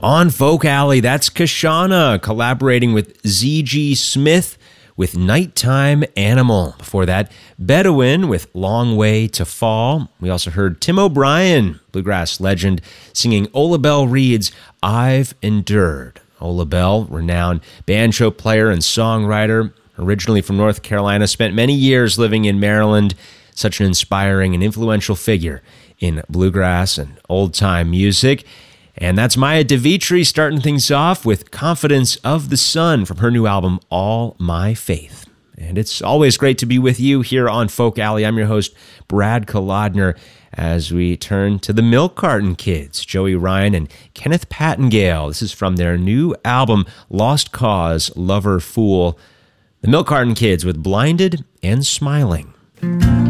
On Folk Alley, that's Kashana collaborating with Z.G. Smith with Nighttime Animal. Before that, Bedouin with Long Way to Fall. We also heard Tim O'Brien, bluegrass legend, singing Ola Belle Reed's I've Endured. Ola Belle, renowned banjo player and songwriter, originally from North Carolina, spent many years living in Maryland. Such an inspiring and influential figure in bluegrass and old-time music. And that's Maya DeVitri starting things off with Confidence of the Sun from her new album, All My Faith. And it's always great to be with you here on Folk Alley. I'm your host, Brad Kolodner, as we turn to the Milk Carton Kids, Joey Ryan and Kenneth Pattengale. This is from their new album, Lost Cause, Lover Fool. The Milk Carton Kids with Blinded and Smiling.